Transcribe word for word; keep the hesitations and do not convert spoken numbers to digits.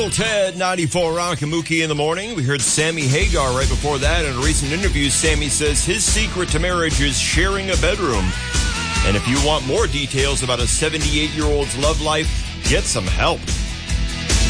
Ted, ninety-four Rock and Mookie in the morning. We heard Sammy Hagar right before that. In a recent interview, Sammy says his secret to marriage is sharing a bedroom. And if you want more details about a seventy-eight-year-old's love life, get some help.